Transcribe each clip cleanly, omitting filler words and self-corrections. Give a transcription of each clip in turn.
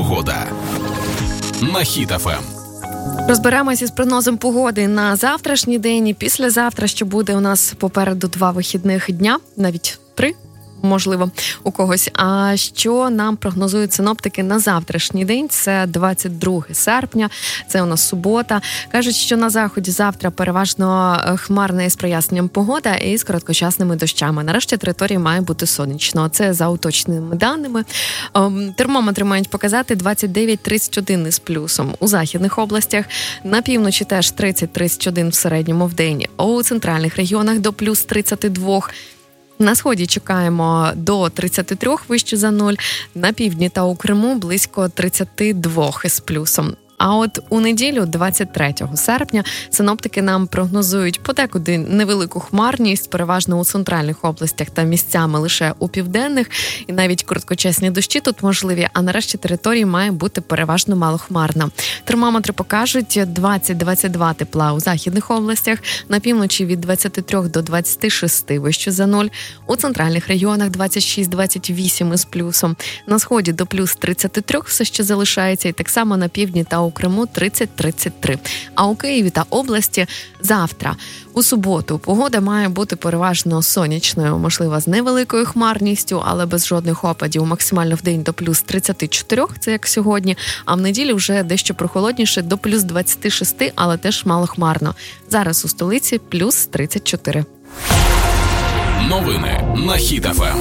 Погода на Хіт ФМ. Розберемося з прогнозом погоди на завтрашній день і післязавтра, що буде у нас попереду 2 вихідних дня, навіть 3, можливо, у когось. А що нам прогнозують синоптики на завтрашній день? Це 22 серпня, це у нас субота. Кажуть, що на заході завтра переважно хмарна із проясненням погода і з короткочасними дощами. Нарешті території має бути сонячно. Це за уточненими даними. Термометри мають показати 29-31 із плюсом у західних областях. На півночі теж 30-31 в середньому в день. У центральних регіонах до плюс 32. На сході чекаємо до 33 вище за 0, на півдні та у Криму близько 32 із плюсом. А от у неділю, 23 серпня, синоптики нам прогнозують подекуди невелику хмарність, переважно у центральних областях та місцями лише у південних, і навіть короткочасні дощі тут можливі, а нарешті території має бути переважно малохмарна. Термометри покажуть 20-22 тепла у західних областях, на півночі від 23 до 26 вище за 0, у центральних регіонах 26-28 із плюсом, на сході до плюс 33 все ще залишається, і так само на півдні та у Криму 30-33. А у Києві та області завтра, у суботу, погода має бути переважно сонячною, можливо, з невеликою хмарністю, але без жодних опадів. Максимально в день до плюс 34, це як сьогодні, а в неділю вже дещо прохолодніше, до плюс 26, але теж малохмарно. Зараз у столиці плюс 34. Новини на Хіт ФМ.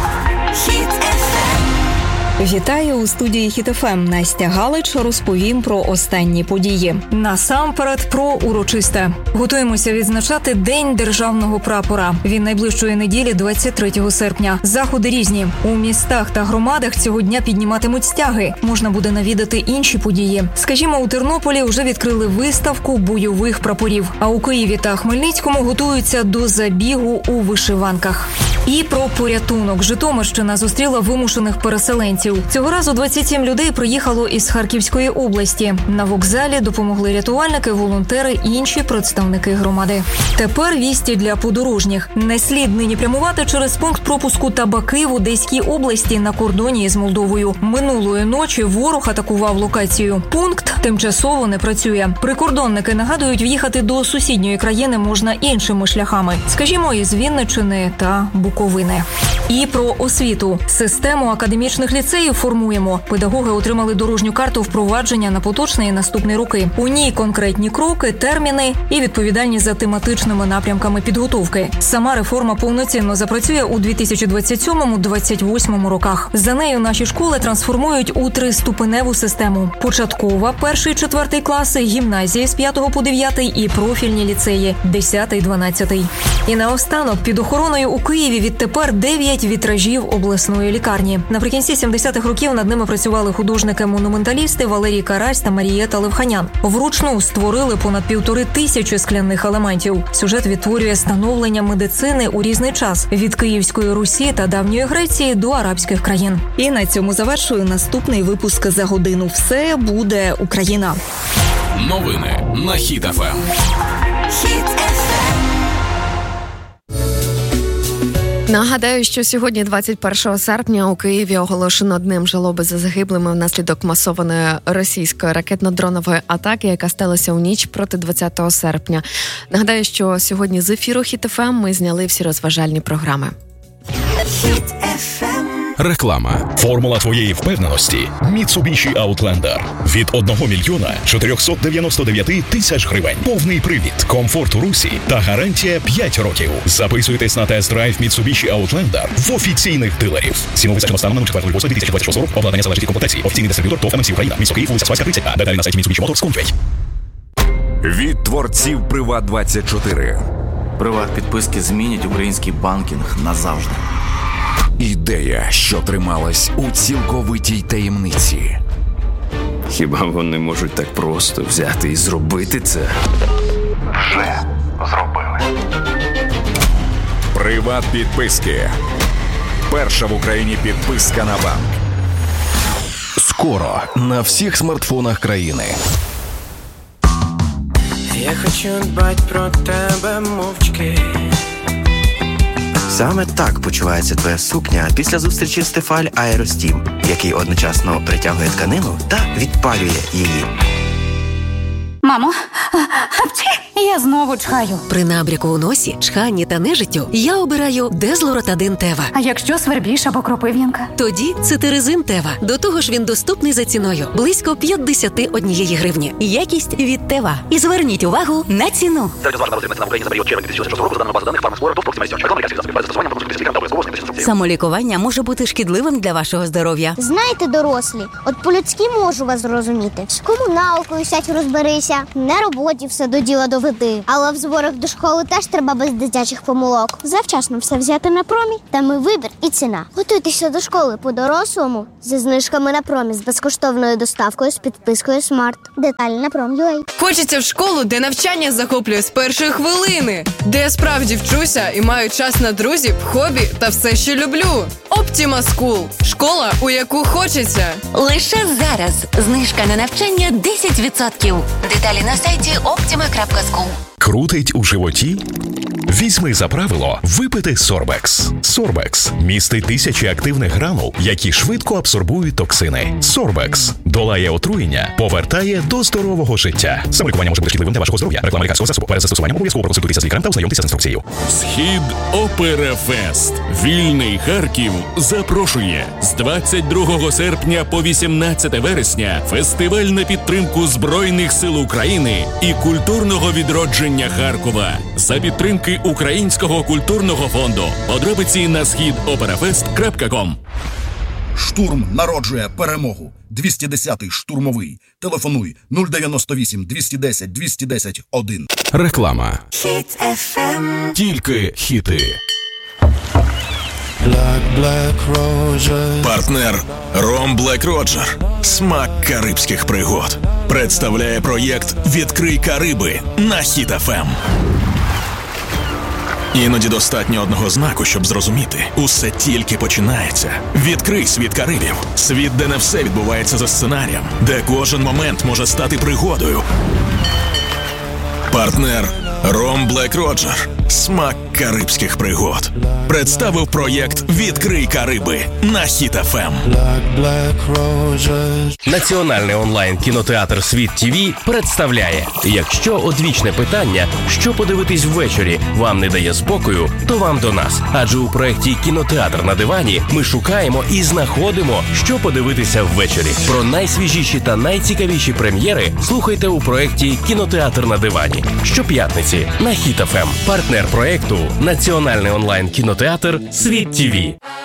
Вітаю у студії Хіт ФМ. Настя Галич розповім про останні події. Насамперед про урочисте. Готуємося відзначати День державного прапора. Він найближчої неділі, 23 серпня. Заходи різні. У містах та громадах цього дня підніматимуть стяги. Можна буде навідати інші події. Скажімо, у Тернополі вже відкрили виставку бойових прапорів. А у Києві та Хмельницькому готуються до забігу у вишиванках. І про порятунок. Житомирщина зустріла вимушених переселенців. Цього разу 27 людей приїхало із Харківської області. На вокзалі допомогли рятувальники, волонтери і інші представники громади. Тепер вісті для подорожніх. Не слід нині прямувати через пункт пропуску Табаки в Одеській області на кордоні із Молдовою. Минулої ночі ворог атакував локацію. Пункт тимчасово не працює. Прикордонники нагадують, в'їхати до сусідньої країни можна іншими шляхами. Скажімо, із Вінниччини та Буковини. І про освіту. Систему академічних ліцеїв формуємо. Педагоги отримали дорожню карту впровадження на поточний і наступний роки. У ній конкретні кроки, терміни і відповідальність за тематичними напрямками підготовки. Сама реформа повноцінно запрацює у 2027-2028 роках. За нею наші школи трансформують у 3-ступеневу систему. Початкова, 1-4 класи, гімназії з 5 по 9 і профільні ліцеї 10-12. І наостанок, під охороною у Києві відтепер 9 вітражів обласної лікарні. Наприкінці 70-х років над ними працювали художники-монументалісти Валерій Карась та Марієта Левханян. Вручну створили понад 1500 скляних елементів. Сюжет відтворює становлення медицини у різний час – від Київської Русі та Давньої Греції до арабських країн. І на цьому завершую наступний випуск «За годину». Все буде Україна. Новини на Хіт ФМ. Нагадаю, що сьогодні, 21 серпня, у Києві оголошено днем жалоби за загиблими внаслідок масованої російської ракетно-дронової атаки, яка сталася у ніч проти 20 серпня. Нагадаю, що сьогодні з ефіру Хіт ФМ ми зняли всі розважальні програми. Реклама. Формула твоєї впевненості – Mitsubishi Outlander. Від 1 мільйона 499 тисяч гривень. Повний привід, комфорт у русі та гарантія 5 років. Записуйтесь на тест-драйв Mitsubishi Outlander в офіційних дилерів. Ціну визначено станом на 4.08.2026 року. Обладнання залежить від комплектації. Офіційний дистриб'ютор ТОВ МС Україна. Місто Київ, вулиця Сваська, 30. А деталі на сайті Mitsubishi Motors.com.ua. Від творців Приват24. Приват-підписки змінять український банкінг назавжди. Ідея, що трималась у цілковитій таємниці. Хіба вони можуть так просто взяти і зробити це? Вже зробили. Приват-підписки. Перша в Україні підписка на банк. Скоро на всіх смартфонах країни. Я хочу дбать про тебе мовчки. Саме так почувається твоя сукня після зустрічі з Тефаль Аеростім, який одночасно притягує тканину та відпалює її. Мамо, я знову чхаю. При набряку у носі, чханні та нежиттю я обираю Дезлоротадин Тева. А якщо свербіж або кропив'янка? Тоді Цитиризин Тева. До того ж він доступний за ціною – близько 51 гривні. Якість від Тева. І зверніть увагу на ціну. Самолікування може бути шкідливим для вашого здоров'я. Знаєте, дорослі, от по-людськи можу вас зрозуміти. З комуналкою сядь розберися, на роботі все до діла доведи. Але в зборах до школи теж треба без дитячих помилок. Завчасно все взяти на Промі, там і вибір, і ціна. Готуйтеся до школи по-дорослому зі знижками на Промі, з безкоштовною доставкою, з підпискою Смарт. Деталі на Prom.ua. Хочеться в школу, де навчання захоплює з першої хвилини, де я справді вчуся і маю час на друзів, хобі та все, що люблю. Optima School – школа, у яку хочеться. Лише зараз знижка на навчання 10%. Деталі на сайті optima.school. Крутить у животі? Візьми за правило випити Сорбекс. Сорбекс містить тисячі активних гранул, які швидко абсорбують токсини. Сорбекс долає отруєння, повертає до здорового життя. Самолікування може бути шкідливим для вашого здоров'я. Реклама лікарського засобу. Перед застосуванням обов'язково проконсультуйтеся з лікарем та ознайомтеся з інструкцією. Схід Операфест. Вільний Харків запрошує з 22 серпня по 18 вересня фестиваль на підтримку Збройних сил України і культурного відродження Харкова за підтримки Українського культурного фонду. Подробиці на schidoperafest.com. Штурм народжує перемогу. 210-й штурмовий. Телефонуй 098 210 210 1. Реклама. Хіт FM. Тільки хіти. Партнер Ром Блек Роджер. Смак карибських пригод. Представляє проєкт «Відкрий Кариби» на Хіт FM. Іноді достатньо одного знаку, щоб зрозуміти. Усе тільки починається. Відкрий світ Карибів. Світ, де не все відбувається за сценарієм. Де кожен момент може стати пригодою. Партнер Ром Блек Роджер. Смак карибських пригод. Представив проєкт «Відкрий Кариби» на Хіт FM. Національний онлайн-кінотеатр «Світ ТВ» представляє: якщо одвічне питання, що подивитись ввечері, вам не дає спокою, то вам до нас. Адже у проєкті «Кінотеатр на дивані» ми шукаємо і знаходимо, що подивитися ввечері. Про найсвіжіші та найцікавіші прем'єри слухайте у проєкті «Кінотеатр на дивані» щоп'ятниці на Хіт FM. Партнер проєкту – Національний онлайн-кінотеатр «Світ ТВ».